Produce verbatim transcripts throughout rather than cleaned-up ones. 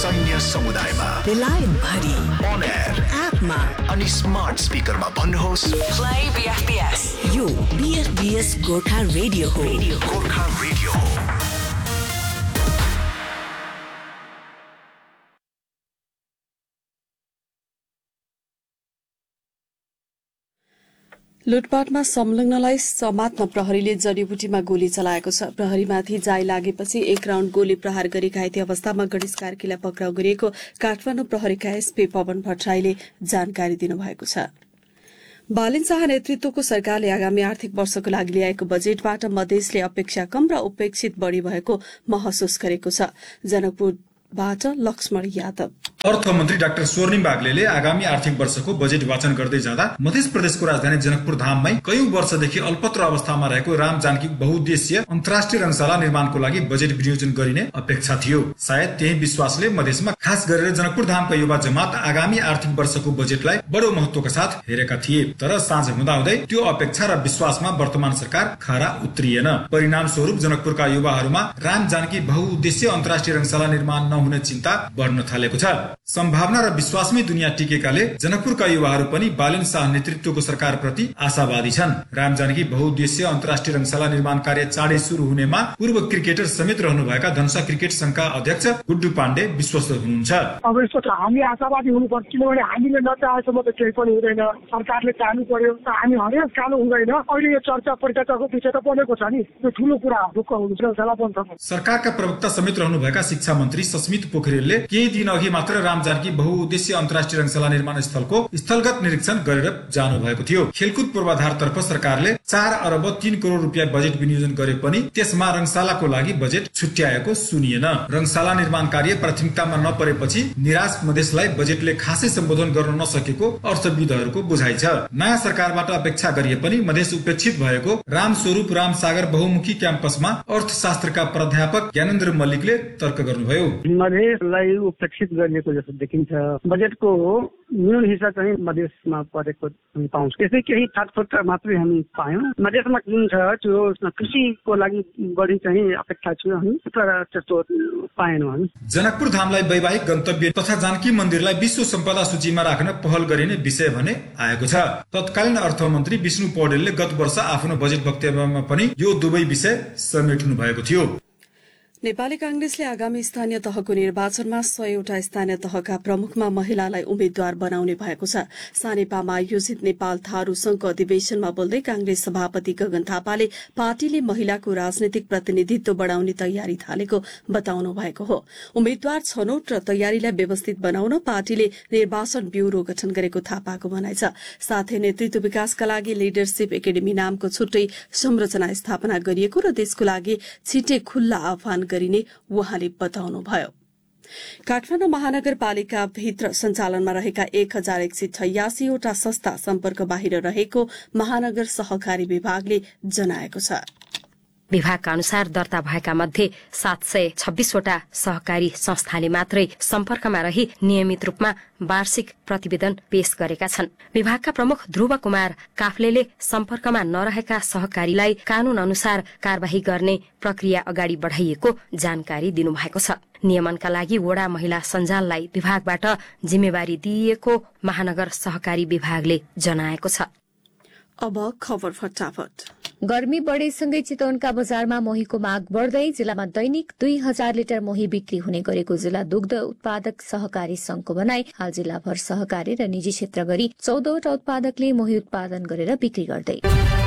सैन्य समुदायमा, बेलायत भरि, अन एयर, एपमा अनि स्मार्ट स्पिकरमा भन्नुहोस् प्ले बीएफबीएस। यो बीएफबीएस गोर्खा रेडियो हो। गोर्खा रेडियो हो। लुटपाटमा संलग्नलाई समात्न प्रहरीले जडीबुटीमा गोली चलाएको छ। प्रहरीमाथि जाई लागेपछि एक राउण्ड गोली प्रहार गरी घाइते अवस्थामा गणेश कार्कीलाई पक्राउ गरिएको काठमाडौँ प्रहरीका एसपी पवन भट्टराईले जानकारी दिनुभएको छ। बालिन शाह नेतृत्वको सरकारले आगामी आर्थिक वर्षको लागि ल्याएको बजेटबाट मधेसले अपेक्षा कम र उपेक्षित बढ़ी भएको महसुस गरेको छ। जनकपुरबाट लक्ष्मण यादव। अर्थमन्त्री डाक्टर स्वर्णिम बागलेले आगामी आर्थिक वर्षको बजेट वाचन गर्दै जाँदा मध्य प्रदेशको राजधानी जनकपुर धाममै कयौं वर्षदेखि अल्पत्र अवस्थामा रहेको राम जानकी बहुउद्देश्य अन्तर्राष्ट्रिय रंगशाला निर्माणको लागि बजेट विनियोजन गरिने अपेक्षा थियो। सायद त्यही विश्वासले मधेसमा खास गरेर जनकपुर धामका युवा जमात आगामी आर्थिक वर्षको बजेटलाई बडो महत्वका साथ हेरेका थिए। तर साँझ हुँदाहुँदै त्यो अपेक्षा र विश्वासमा वर्तमान सरकार खरा उत्रिएन। परिणाम स्वरूप जनकपुरका युवाहरूमा राम जानकी बहुउद्देश्य अन्तर्राष्ट्रिय रंगशाला निर्माण नहुने चिन्ता बढ्न थालेको छ। सम्भावना र विश्वासमै दुनियाँ टिकेकाले जनकपुरका युवाहरू पनि बालिन शाह नेतृत्वको सरकार प्रति आशावादी छन्। राम जानकी बहुउद्देश्य अन्तर्राष्ट्रिय रंगशाला निर्माण कार्य चाँडै सुरु हुनेमा पूर्व क्रिकेटर समेत रहनुभएका धनुषा क्रिकेट संघका अध्यक्ष गुड्डु पाण्डे विश्वस्त हुनुहुन्छ। अब यसको त हामी आशावादी हुनुपर्छ, किनभने हामीले नचाहेसम्म त केही पनि हुँदैन। सरकारले चाहनु पर्यो, हामी हरेक चाहनु हुँदैन। अहिले यो चर्चा परिचर्चाको विषय त बनेको छ नि, त्यो ठुलो कुरा ढुक्क हुन्छ। सरकारका प्रवक्ता समेत रहनुभएका शिक्षा मन्त्री सस्मित पोखरेलले केही दिन अघि मात्र राम जानकी बहुउद्देश्य अन्तर्राष्ट्रिय रंगशाला निर्माण स्थलको स्थलगत निरीक्षण गरेर जानु भएको थियो। खेलकुद पूर्वाधारतर्फ सरकारले चार अरब तीन करोड़ रुपियाँ बजेट विनियोजन गरे पनि त्यसमा रंगशालाको लागि बजेट छुट्याएको सुनिएन। रंगशाला निर्माण कार्य प्राथमिकतामा नपरेपछि निराश मधेसलाई बजेटले खासै सम्बोधन गर्न नसकेको अर्थविदहरूको बुझाइ छ। नयाँ सरकारबाट अपेक्षा गरिए पनि मधेस उपेक्षित भएको रामस्वरूप रामसागर बहुमुखी क्याम्पसमा अर्थशास्त्रका प्राध्यापक ज्ञानेन्द्र मल्लिकले तर्क गर्नुभयो। मधेसलाई उपेक्षित गरिएको जस्तो देखिन्छ। बजेटको न्यून हिस्सा चाहिँ मधेसमा परेको हामी पाउँछौँ। त्यसै केही छाटफुट मात्रै हामी पायौँ। मधेसमा जुन छ त्यो कृषिको लागि बढी चाहिँ अपेक्षा थियो हामी, तर त्यस्तो पाएनौँ हामी। जनकपुर धामलाई वैवाहिक गन्तव्य तथा जानकी मन्दिरलाई विश्व सम्पदा सूचीमा राख्न पहल गरिने विषय भने आएको छ। तत्कालीन अर्थमन्त्री विष्णु पौडेलले गत वर्ष आफ्नो बजेट वक्तव्यमा पनि यो दुवै विषय समेट्नु भएको थियो। नेपाली कांग्रेसले आगामी स्थानीय तहको निर्वाचनमा सयवटा स्थानीय तहका प्रमुखमा महिलालाई उम्मेद्वार बनाउने भएको छ। सानेपामा आयोजित नेपाल थारू संघको अधिवेशनमा बोल्दै कांग्रेस सभापति गगन थापाले पार्टीले महिलाको राजनैतिक प्रतिनिधित्व बढ़ाउने तयारी थालेको बताउनु भएको हो। उम्मेद्वार छनौट र तयारीलाई व्यवस्थित बनाउन पार्टीले निर्वाचन ब्यूरो गठन गरेको थापाको भनाइ छ। साथै नेतृत्व विकासका लागि लिडरशिप एकाडेमी नामको छुट्टै संरचना स्थापना गरिएको र त्यसको लागि छिटै खुल्ला आह्वान गरिने उहाँले बताउनुभयो। काठमाडौँ महानगरपालिका भित्र सञ्चालनमा रहेका एक हजार एक सय छयासीवटा संस्था सम्पर्क बाहिर रहेको महानगर सहकारी विभागले जनाएको छ। विभागका अनुसार दर्ता भएका मध्ये सात सय छब्बीसवटा सहकारी संस्थाले मात्रै सम्पर्कमा रही नियमित रूपमा वार्षिक प्रतिवेदन पेश गरेका छन्। विभागका प्रमुख ध्रुव कुमार काफ्लेले सम्पर्कमा नरहेका सहकारीलाई कानून अनुसार कार्यवाही गर्ने प्रक्रिया अगाडि बढ़ाइएको जानकारी दिनुभएको छ। नियमनका लागि वडा महिला सञ्जाललाई विभागबाट जिम्मेवारी दिइएको महानगर सहकारी विभागले जनाएको छ। अब खबर फटाफट। गर्मी बढेसँगै चितवनका बजारमा मोहीको माग बढ्दै जिल्लामा दैनिक दुई हजार लिटर मोही बिक्री हुने गरेको जिल्ला दुग्ध उत्पादक सहकारी संघको भनाई। हाल जिल्लाभर सहकारी र निजी क्षेत्र गरी चौधवटा उत्पादकले मोही उत्पादन गरेर बिक्री गर्दै।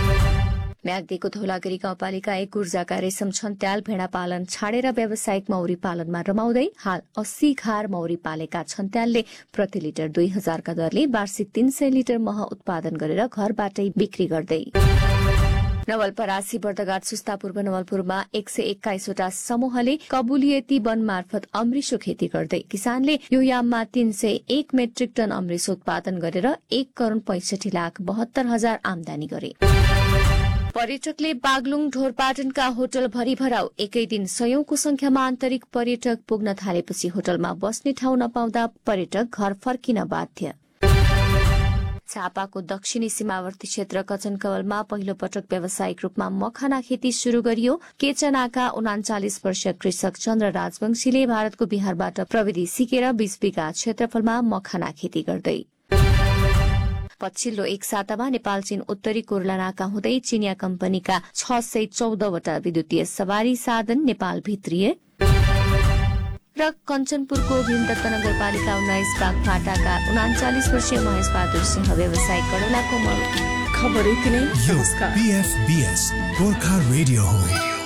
म्याग्दीको धौलागिरी गाउँपालिका एक ऊर्जाका रेशम छन्त्याल भेडा पालन छाडेर व्यावसायिक मौरी पालनमा रमाउँदै हाल अस्सी घार मौरी पालेका छन्त्यालले प्रति लिटर दुई हजारका दरले वार्षिक तीन सय लिटर मह उत्पादन गरेर घरबाटै बिक्री गर्दै। नवलपरासी बर्दघाट सुस्ता पूर्व नवलपुरमा एक सय एक्काइसवटा समूहले कबुलियती वन मार्फत अमृषो खेती गर्दै किसानले यो याममा तीन सय एक मेट्रिक टन अमृषो उत्पादन गरेर एक करोड़ पैंसठी लाख बहत्तर हजार आमदानी गरे। पर्यटकले बागलुङ ढोरपाटनका होटल भरि भराउ। एकै दिन सयौंको संख्यामा आन्तरिक पर्यटक पुग्न थालेपछि होटलमा बस्ने ठाउँ नपाउँदा पर्यटक घर फर्किन बाध्य। झापाको दक्षिणी सीमावर्ती क्षेत्र कचनकवलमा पहिलो पटक व्यावसायिक रूपमा मखाना खेती शुरू गरियो। केचनाका उनाचालिस वर्षीय कृषक चन्द्र राजवंशीले भारतको बिहारबाट प्रविधि सिकेर बीस बीघा क्षेत्रफलमा मखाना खेती गर्दै। पछिल्लो एक सातामा नेपाल चीन उत्तरी कोर्लानाका हुँदै चीनिया कम्पनीका छ सय चौधवटा विद्युतीय सवारी साधन नेपाल भित्रिए। र कञ्चनपुरको भीमदत्त नगरपालिका उन्नाइस बागफाटाका उनाचालिस वर्षीय महेश बहादुर सिंह व्यवसायिक कडौलाको खबर यति नै। यो बीएफबीएस गोर्खा रेडियो हो।